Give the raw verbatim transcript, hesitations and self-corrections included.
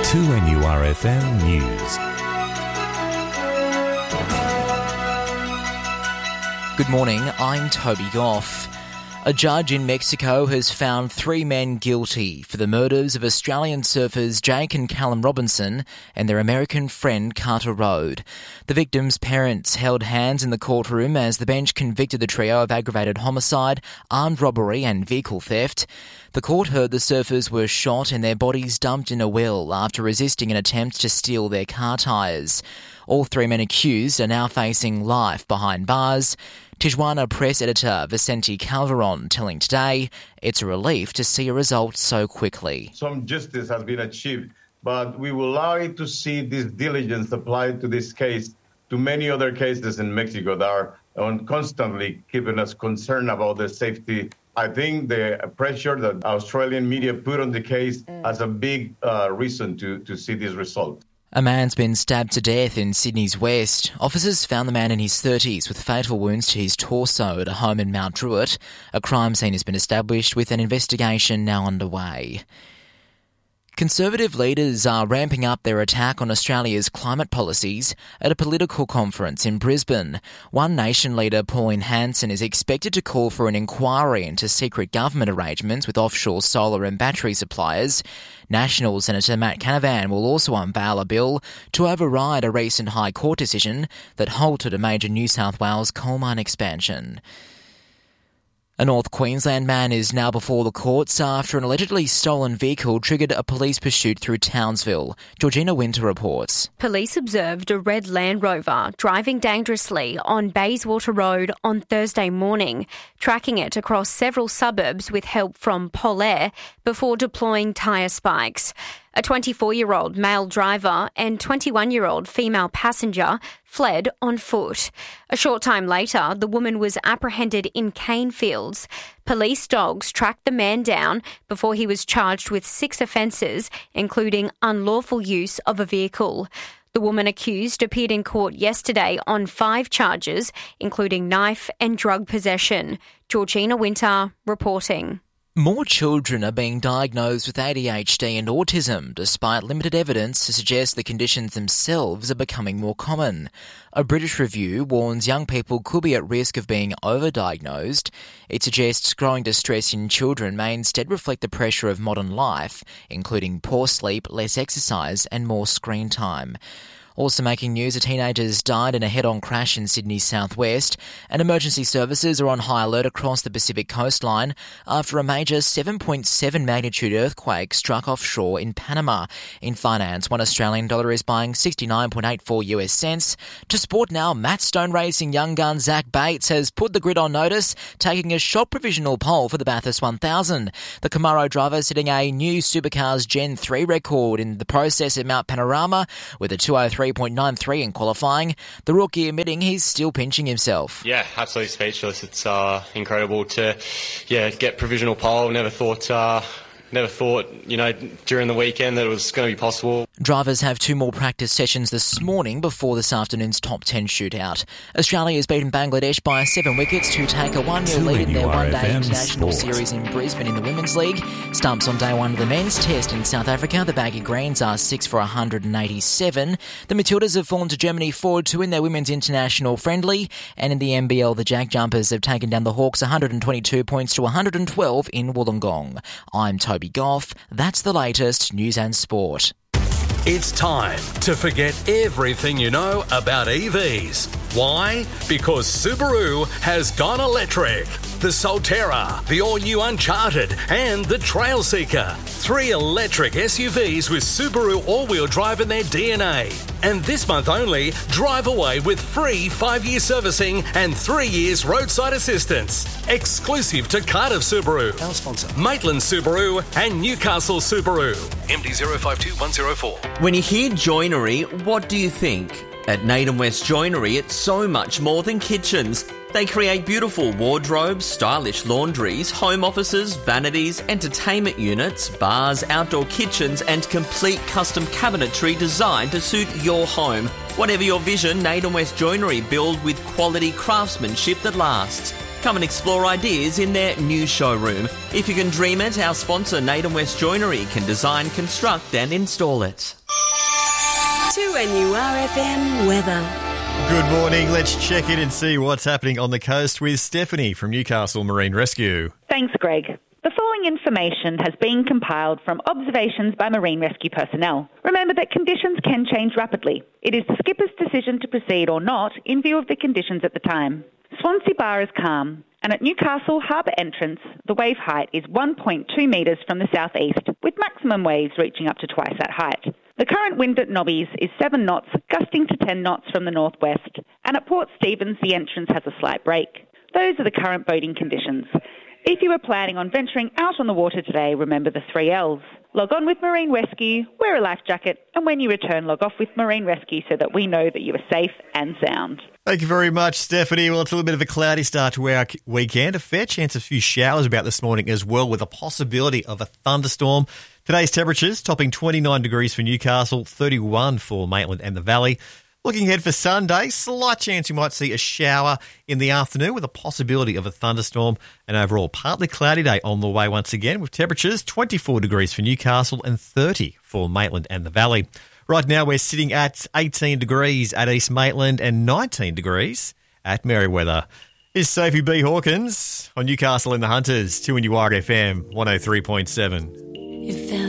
two N U R F M News. Good morning, I'm Toby Goff. A judge in Mexico has found three men guilty for the murders of Australian surfers Jake and Callum Robinson and their American friend Carter Road. The victims' parents held hands in the courtroom as the bench convicted the trio of aggravated homicide, armed robbery and vehicle theft. The court heard the surfers were shot and their bodies dumped in a well after resisting an attempt to steal their car tyres. All three men accused are now facing life behind bars. Tijuana press editor Vicente Calderon telling Today it's a relief to see a result so quickly. Some justice has been achieved, but we would like to see this diligence applied to this case to many other cases in Mexico that are on constantly keeping us concerned about the safety. I think the pressure that Australian media put on the case mm. has a big uh, reason to, to see this result. A man's been stabbed to death in Sydney's west. Officers found the man in his thirties with fatal wounds to his torso at a home in Mount Druitt. A crime scene has been established with an investigation now underway. Conservative leaders are ramping up their attack on Australia's climate policies at a political conference in Brisbane. One Nation leader, Pauline Hanson, is expected to call for an inquiry into secret government arrangements with offshore solar and battery suppliers. National Senator Matt Canavan will also unveil a bill to override a recent High Court decision that halted a major New South Wales coal mine expansion. A North Queensland man is now before the courts after an allegedly stolen vehicle triggered a police pursuit through Townsville. Georgina Winter reports. Police observed a red Land Rover driving dangerously on Bayswater Road on Thursday morning, tracking it across several suburbs with help from Polair before deploying tyre spikes. A twenty-four-year-old male driver and twenty-one-year-old female passenger fled on foot. A short time later, the woman was apprehended in Canefields. Police dogs tracked the man down before he was charged with six offences, including unlawful use of a vehicle. The woman accused appeared in court yesterday on five charges, including knife and drug possession. Georgina Winter reporting. More children are being diagnosed with A D H D and autism, despite limited evidence to suggest the conditions themselves are becoming more common. A British review warns young people could be at risk of being overdiagnosed. It suggests growing distress in children may instead reflect the pressure of modern life, including poor sleep, less exercise and more screen time. Also making news, a teenager has died in a head-on crash in Sydney's southwest, and emergency services are on high alert across the Pacific coastline after a major seven point seven magnitude earthquake struck offshore in Panama. In finance, one Australian dollar is buying sixty-nine point eight four U S cents. To sport now, Matt Stone Racing young gun Zach Bates has put the grid on notice, taking a short provisional pole for the Bathurst one thousand. The Camaro driver setting a new Supercars Gen three record in the process at Mount Panorama with a two oh three point nine three in qualifying. The rookie admitting he's still pinching himself. Yeah, absolutely speechless. It's uh, incredible to yeah get provisional pole. Never thought uh, never thought you know during the weekend that it was going to be possible. Drivers have two more practice sessions this morning before this afternoon's top ten shootout. Australia has beaten Bangladesh by seven wickets to take a one nil lead in their one-day international series in Brisbane in the Women's League. Stumps on day one of the men's test in South Africa. The Baggy Greens are six for one hundred eighty-seven. The Matildas have fallen to Germany four two in their women's international friendly. And in the N B L, the Jack Jumpers have taken down the Hawks one hundred twenty-two points to one hundred twelve in Wollongong. I'm Toby Goff. That's the latest news and sport. It's time to forget everything you know about E Vs. Why? Because Subaru has gone electric. The Solterra, the all-new Uncharted and the Trailseeker. Three electric S U Vs with Subaru all-wheel drive in their D N A. And this month only, drive away with free five-year servicing and three years roadside assistance. Exclusive to Cardiff Subaru, our sponsor, Maitland Subaru and Newcastle Subaru. M D zero five two one zero four. When you hear joinery, what do you think? At Naden West Joinery, it's so much more than kitchens. They create beautiful wardrobes, stylish laundries, home offices, vanities, entertainment units, bars, outdoor kitchens, and complete custom cabinetry designed to suit your home. Whatever your vision, Naden West Joinery build with quality craftsmanship that lasts. Come and explore ideas in their new showroom. If you can dream it, our sponsor Naden West Joinery can design, construct and install it. two N U R F M weather. Good morning. Let's check in and see what's happening on the coast with Stephanie from Newcastle Marine Rescue. Thanks, Greg. The following information has been compiled from observations by marine rescue personnel. Remember that conditions can change rapidly. It is the skipper's decision to proceed or not in view of the conditions at the time. Swansea Bar is calm, and at Newcastle Harbour entrance, the wave height is one point two metres from the southeast, with maximum waves reaching up to twice that height. The current wind at Nobbies is seven knots, gusting to ten knots from the northwest, and at Port Stephens, the entrance has a slight break. Those are the current boating conditions. If you are planning on venturing out on the water today, remember the three L's. Log on with Marine Rescue, wear a life jacket, and when you return, log off with Marine Rescue so that we know that you are safe and sound. Thank you very much, Stephanie. Well, it's a little bit of a cloudy start to our weekend. A fair chance of a few showers about this morning as well, with a possibility of a thunderstorm. Today's temperatures topping twenty-nine degrees for Newcastle, thirty-one for Maitland and the Valley. Looking ahead for Sunday, slight chance you might see a shower in the afternoon with a possibility of a thunderstorm. An overall partly cloudy day on the way once again, with temperatures twenty-four degrees for Newcastle and thirty for Maitland and the Valley. Right now we're sitting at eighteen degrees at East Maitland and nineteen degrees at Merriweather. Here's Sophie B. Hawkins on Newcastle and the Hunters, two N U R F M one oh three point seven.